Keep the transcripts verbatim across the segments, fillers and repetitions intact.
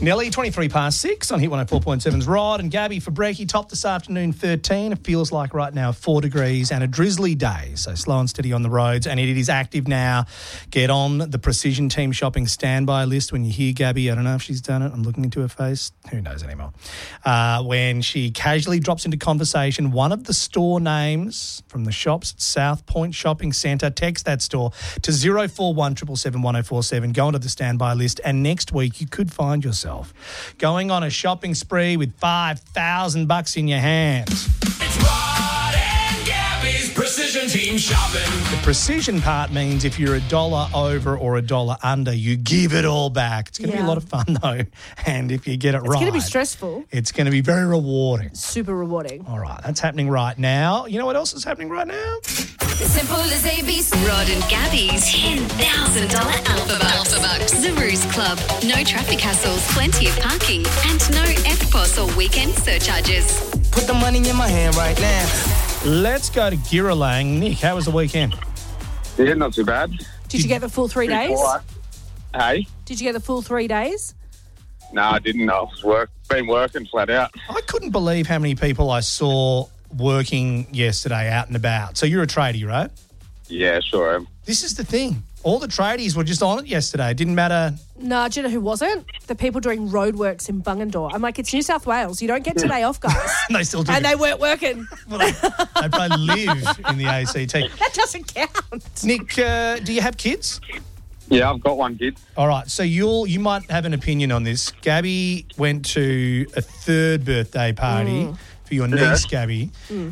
Nelly, twenty-three past six on Hit one oh four point seven's Rod and Gabby for brekkie. Top this afternoon, thirteen. It feels like right now four degrees and a drizzly day. So slow and steady on the roads, and it is active now. Get on the Precision Team Shopping standby list when you hear Gabby. I don't know if she's done it. I'm looking into her face. Who knows anymore? Uh, when she casually drops into conversation one of the store names from the shops at South Point Shopping Centre, text that store to zero four one seven seven one oh four seven. Go onto the standby list, and next week you could find yourself going on a shopping spree with five thousand bucks in your hands. It's Rod and Gabby's Precision Team Shopping. The precision part means if you're a dollar over or a dollar under, you give it all back. It's going to Yeah. be a lot of fun, though. And if you get it It's right, going to be stressful. it's going to be very rewarding. Super rewarding. All right, that's happening right now. You know what else is happening right now? Simple as A B C. Rod and Gabby's ten thousand dollars Alpha Bucks. Alpha Bucks. The Ruse Club. No traffic hassles, plenty of parking, and no F P O S or weekend surcharges. Put the money in my hand right now. Let's go to Giralang. Nick, how was the weekend? Yeah, not too bad. Did you get the full three Pretty days? quiet. Hey? Did you get the full three days? No, I didn't. I was work, been working flat out. I couldn't believe how many people I saw working yesterday out and about. So you're a tradie, right? Yeah, sure am. This is the thing. All the tradies were just on it yesterday. It didn't matter. No, do you know who wasn't? The people doing roadworks in Bungendore. I'm like, it's New South Wales. You don't get today off, guys. They still do. And they weren't working. Well, they, they probably live in the A C T. That doesn't count. Nick, uh, do you have kids? Yeah, I've got one kid. All right, so you'll you might have an opinion on this. Gabby went to a third birthday party Mm. for your Yeah. niece, Gabby,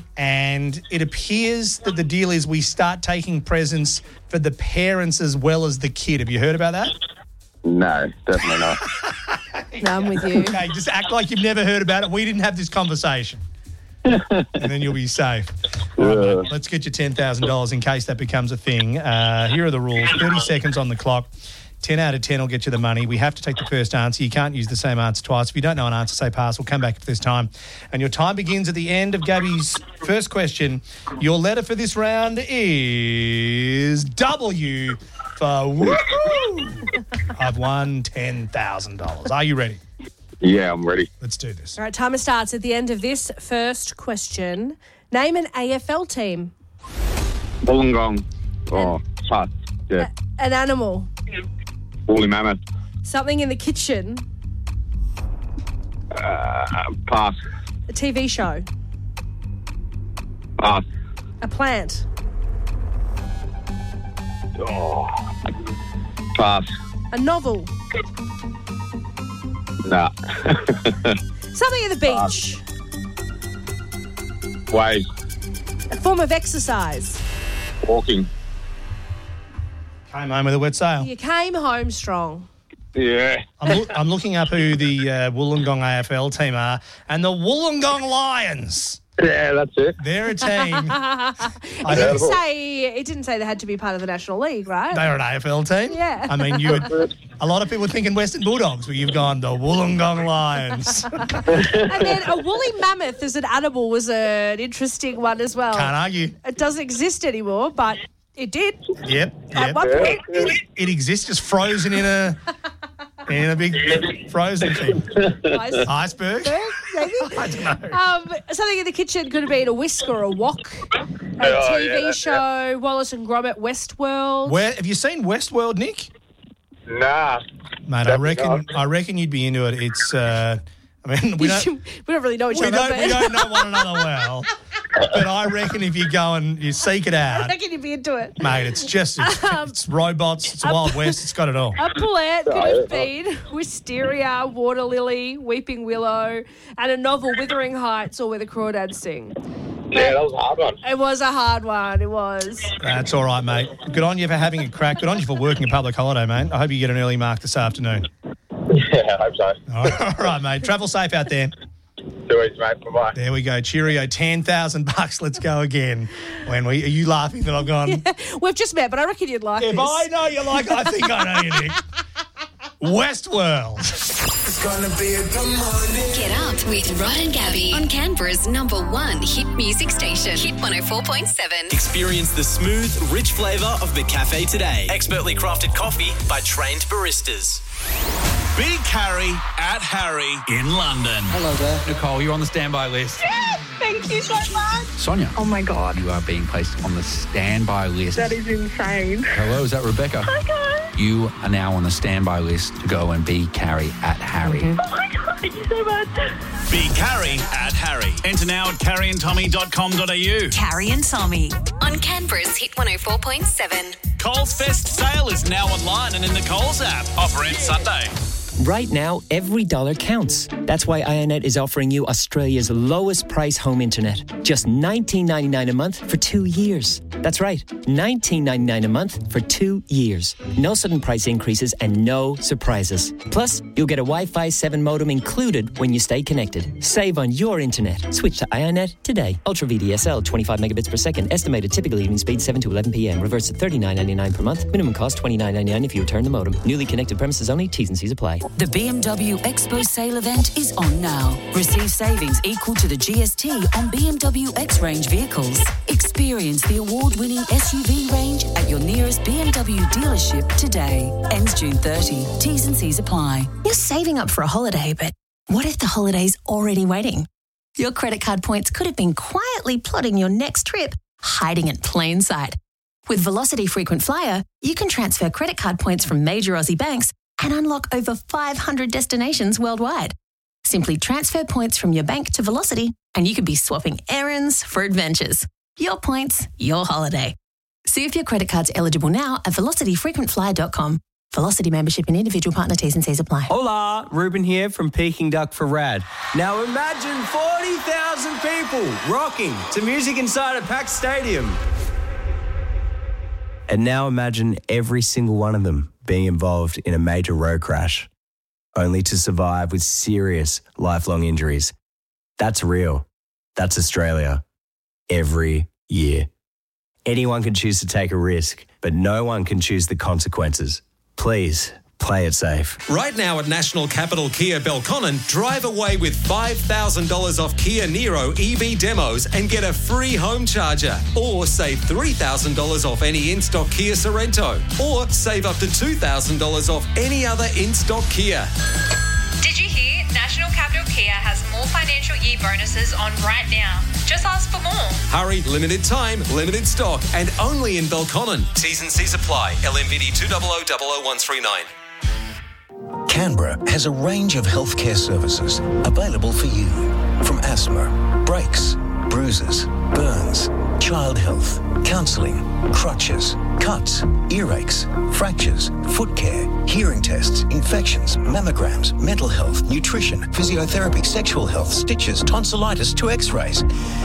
and it appears that the deal is we start taking presents for the parents as well as the kid. Have you heard about that? No, definitely not. No, I'm with you. Okay, just act like you've never heard about it. We didn't have this conversation. And then you'll be safe. All right, Yeah. mate, let's get you ten thousand dollars in case that becomes a thing. Uh, here are the rules. thirty seconds on the clock. ten out of ten will get you the money. We have to take the first answer. You can't use the same answer twice. If you don't know an answer, say pass. We'll come back if there's time. And your time begins at the end of Gabby's first question. Your letter for this round is W for woo. I've won ten thousand dollars. Are you ready? Yeah, I'm ready. Let's do this. All right, timer starts at the end of this first question. Name an A F L team. Wollongong. Oh, pass. Yeah. An animal. Woolly mammoth. Something in the kitchen. Uh, pass. A T V show. Pass. A plant. Oh. Pass. A novel. Nah. Something at the beach. Wave. A form of exercise. Walking. Came home with a wet sail. You came home strong. Yeah. I'm, loo- I'm looking up who the uh, Wollongong A F L team are, and the Wollongong Lions. Yeah, that's it. They're a team. I It didn't heard say it didn't say they had to be part of the National League, right? they're an A F L team. Yeah. I mean, you. Would, a lot of people are thinking Western Bulldogs, but you've gone the Wollongong Lions. And then a woolly mammoth as an animal was a, an interesting one as well. Can't argue. It doesn't exist anymore, but it did Yep. at Yep. one point. It, it exists, just frozen in a in a big frozen thing. Ice- Iceberg. Maybe. I don't know. Um, something in the kitchen could have been a whisk or a wok. A Oh, T V yeah, that- show, Wallace and Gromit, Westworld. Where have you seen Westworld, Nick? Nah. Mate, I Definitely reckon not. I reckon you'd be into it. It's. Uh, I mean, we don't. we don't really know each We other. don't, but we don't know one another well, but I reckon if you go and you seek it I out, reckon you'd be into it. mate, it's just it's, Um, it's robots, it's Wild West, it's got it all. A plant could have been wisteria, water lily, weeping willow, and a novel, Wuthering Heights, or Where the Crawdads Sing. Yeah, that was a hard one. It was a hard one. It was. That's all right, mate. Good on you for having a crack. Good on you for working a public holiday, mate. I hope you get an early mark this afternoon. Yeah, I hope so. All right, mate. Travel safe out there. Too easy, mate. Bye-bye. There we go. Cheerio. ten thousand bucks. Let's go again. When we, are you laughing that I've gone? We've just met, but I reckon you'd like If this. I know you like, I think I know you, Nick. Westworld. It's gonna be a good morning. Get up with Rod and Gabby on Canberra's number one hit music station, Hit one oh four point seven. Experience the smooth, rich flavour of McCafe today. Expertly crafted coffee by trained baristas. Big Harry at Harry in London. Hello there. Nicole, you're on the standby list. Yes, thank you so much. Sonia. Oh my God. You are being placed on the standby list. That is insane. Hello, is that Rebecca? Hi guys. You are now on the standby list to go and be Carrie at Harry. Mm-hmm. Oh my God, thank you so much. Big Harry at Harry. Enter now at carrie and tommy dot com dot a u. Carrie and Tommy on Canberra's Hit one oh four point seven. Coles Fest sale is now online and in the Coles app. Offer ends Sunday. Right now, every dollar counts. That's why iiNet is offering you Australia's lowest price home internet. Just nineteen ninety-nine a month for two years. That's right, nineteen ninety-nine a month for two years. No sudden price increases and no surprises. Plus, you'll get a Wi-Fi seven modem included when you stay connected. Save on your internet. Switch to iiNet today. Ultra V D S L, twenty-five megabits per second. Estimated typical evening speed seven to eleven p.m. Reverse at thirty-nine ninety-nine per month. Minimum cost twenty-nine ninety-nine if you return the modem. Newly connected premises only. T's and C's apply. The B M W Expo sale event is on now. Receive savings equal to the G S T on B M W X-Range vehicles. Experience the award-winning S U V range at your nearest B M W dealership today. Ends June thirtieth. T's and C's apply. You're saving up for a holiday, but what if the holiday's already waiting? Your credit card points could have been quietly plotting your next trip, hiding in plain sight. With Velocity Frequent Flyer, you can transfer credit card points from major Aussie banks and unlock over five hundred destinations worldwide. Simply transfer points from your bank to Velocity and you could be swapping errands for adventures. Your points, your holiday. See if your credit card's eligible now at velocity frequent flyer dot com. Velocity membership and individual partner T's and C's apply. Hola, Ruben here from Peking Duck for Rad. Now imagine forty thousand people rocking to music inside a packed stadium. And now imagine every single one of them being involved in a major road crash, only to survive with serious lifelong injuries. That's real. That's Australia. Every year. Anyone can choose to take a risk, but no one can choose the consequences. Please, play it safe. Right now at National Capital Kia Belconnen, drive away with five thousand dollars off Kia Niro E V demos and get a free home charger. Or save three thousand dollars off any in-stock Kia Sorrento. Or save up to two thousand dollars off any other in-stock Kia. Did you hear? National Capital Kia has more financial year bonuses on right now. Just ask for more. Hurry, limited time, limited stock, and only in Belconnen. T's and C's apply. L M V D two zero zero zero zero one three nine. Canberra has a range of healthcare services available for you. From asthma, brakes, bruises, burns, child health, counselling, crutches, cuts, earaches, fractures, foot care, hearing tests, infections, mammograms, mental health, nutrition, physiotherapy, sexual health, stitches, tonsillitis to x-rays.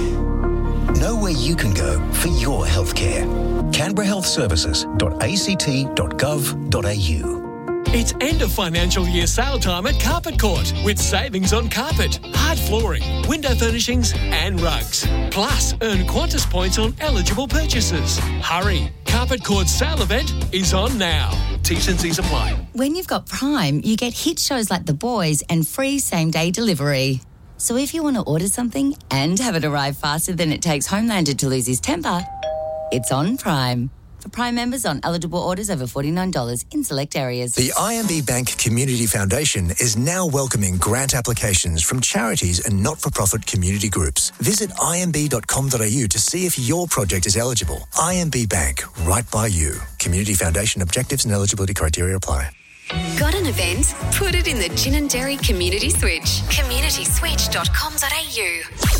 Know where you can go for your healthcare. canberra health services dot a c t dot gov dot a u. It's end of financial year sale time at Carpet Court with savings on carpet, hard flooring, window furnishings and rugs. Plus, earn Qantas points on eligible purchases. Hurry, Carpet Court's sale event is on now. T's and C's apply. When you've got Prime, you get hit shows like The Boys and free same-day delivery. So if you want to order something and have it arrive faster than it takes Homelander to lose his temper, it's on Prime. For Prime members on eligible orders over forty-nine dollars in select areas. The I M B Bank Community Foundation is now welcoming grant applications from charities and not-for-profit community groups. Visit i m b dot com dot a u to see if your project is eligible. I M B Bank, right by you. Community Foundation objectives and eligibility criteria apply. Got an event? Put it in the Gin and Dairy Community Switch. community switch dot com dot a u.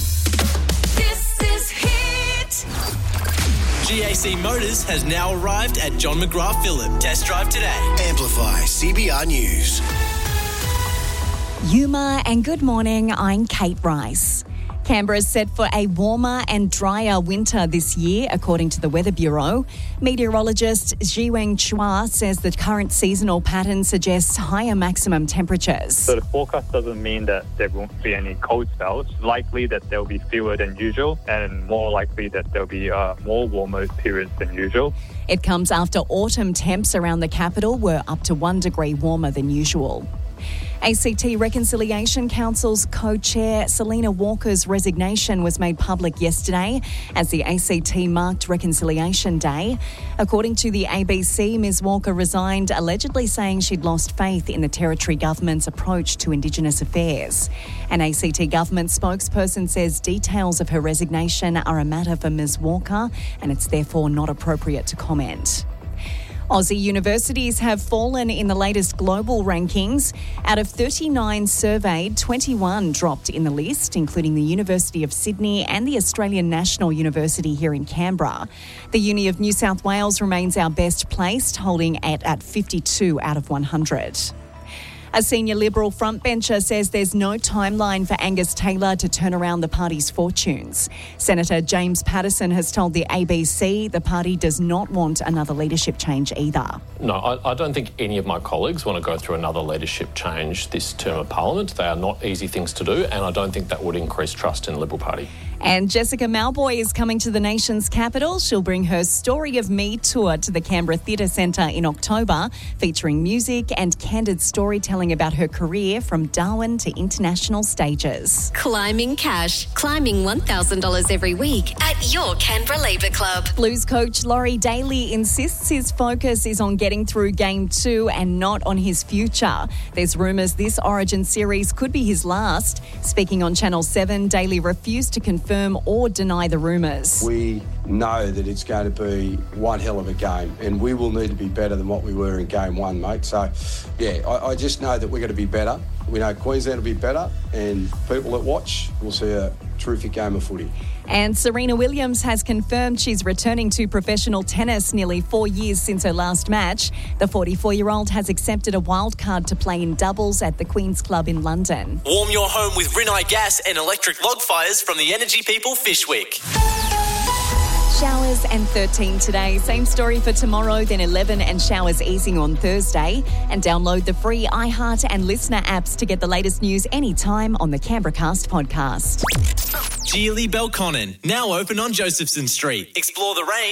This is Hit. G A C Motors has now arrived at John McGrath Phillip. Test drive today. Amplify C B R News. Yuma and good morning, I'm Kate Rice. Canberra's set for a warmer and drier winter this year, according to the Weather Bureau. Meteorologist Jiweng Chua says the current seasonal pattern suggests higher maximum temperatures. So the forecast doesn't mean that there won't be any cold spells. Likely that there will be fewer than usual and more likely that there will be uh, more warmer periods than usual. It comes after autumn temps around the capital were up to one degree warmer than usual. A C T Reconciliation Council's co-chair Selena Walker's resignation was made public yesterday as the A C T marked Reconciliation Day. According to the A B C, Miz Walker resigned, allegedly saying she'd lost faith in the Territory government's approach to Indigenous affairs. An A C T government spokesperson says details of her resignation are a matter for Miz Walker and it's therefore not appropriate to comment. Aussie universities have fallen in the latest global rankings. Out of thirty-nine surveyed, twenty-one dropped in the list, including the University of Sydney and the Australian National University here in Canberra. The Uni of New South Wales remains our best placed, holding at, at fifty-two out of one hundred. A senior Liberal frontbencher says there's no timeline for Angus Taylor to turn around the party's fortunes. Senator James Paterson has told the A B C the party does not want another leadership change either. No, I, I don't think any of my colleagues want to go through another leadership change this term of Parliament. They are not easy things to do, and I don't think that would increase trust in the Liberal Party. And Jessica Malboy is coming to the nation's capital. She'll bring her Story of Me tour to the Canberra Theatre Centre in October, featuring music and candid storytelling about her career from Darwin to international stages. Climbing cash. Climbing one thousand dollars every week at your Canberra Labour Club. Blues coach Laurie Daly insists his focus is on getting through Game two and not on his future. There's rumours this Origin series could be his last. Speaking on Channel seven, Daly refused to confirm or deny the rumours. We know that it's going to be one hell of a game and we will need to be better than what we were in game one, mate. So, yeah, I, I just know that we're going to be better. We know Queensland will be better and people that watch will see a terrific game of footy. And Serena Williams has confirmed she's returning to professional tennis nearly four years since her last match. The forty-four-year-old has accepted a wild card to play in doubles at the Queen's Club in London. Warm your home with Rinnai gas and electric log fires from the Energy People Fishwick. Showers and thirteen today. Same story for tomorrow, then eleven and showers easing on Thursday. And download the free iHeart and Listener apps to get the latest news anytime on the Canberra Cast podcast. Geely Belconnen, now open on Josephson Street. Explore the range